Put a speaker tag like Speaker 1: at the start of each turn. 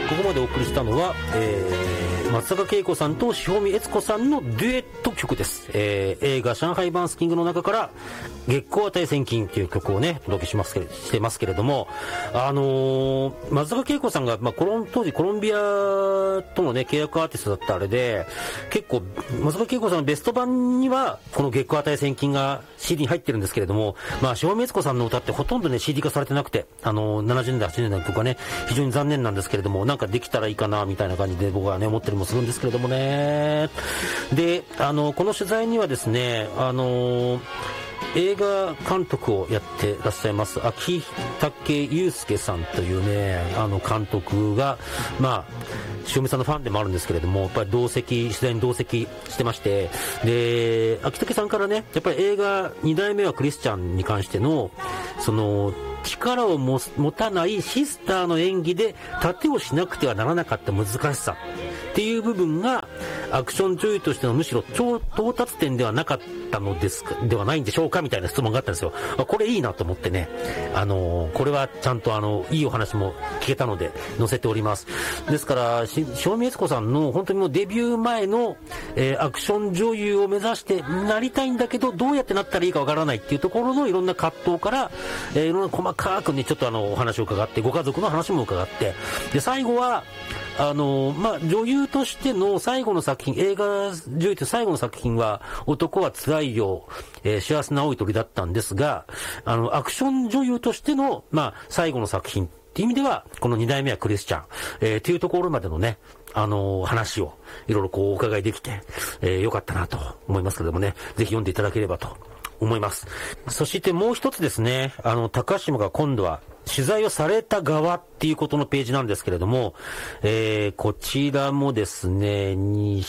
Speaker 1: ここまでお送りしたのは、松坂慶子さんと塩見悦子さんのデュエット曲です。映画上海バーンスキングの中から月光値千金という曲をね、お届けしてますけれども、松坂慶子さんが、当時コロンビアとのね、契約アーティストだったあれで、結構、松坂慶子さんのベスト版には、この月光値千金が CD に入ってるんですけれども、塩見悦子さんの歌ってほとんどね、CD 化されてなくて、70年代、80年代とかね、非常に残念なんですけれども、なんかできたらいいかな、みたいな感じで僕はね、思ったりもするんですけれどもね。で、この取材にはですね、映画監督をやってらっしゃいます秋武祐介さんというね、監督が、塩見さんのファンでもあるんですけれども、やっぱり取材に同席してまして、で、秋武さんからね、やっぱり映画2代目はクリスチャンに関しての、力を持たないシスターの演技で盾をしなくてはならなかった難しさっていう部分がアクション女優としてのむしろ到達点ではなかったのではないんでしょうかみたいな質問があったんですよ。これいいなと思ってね、これはちゃんといいお話も聞けたので載せております。ですから塩見悦子さんの本当にもうデビュー前の、アクション女優を目指してなりたいんだけどどうやってなったらいいかわからないっていうところのいろんな葛藤から、いろんな細かくねちょっとお話を伺って、ご家族の話も伺って、で最後は女優としての最後の作品、映画女優と最後の作品は男は辛いよ、幸せな青い鳥だったんですが、アクション女優としての最後の作品っていう意味ではこの2代目はクリスチャン、っていうところまでのね話をいろいろお伺いできて、よかったなと思いますけれどもね、ぜひ読んでいただければと思います。そしてもう一つですね、高島が今度は取材をされた側っていうことのページなんですけれども、こちらもですね、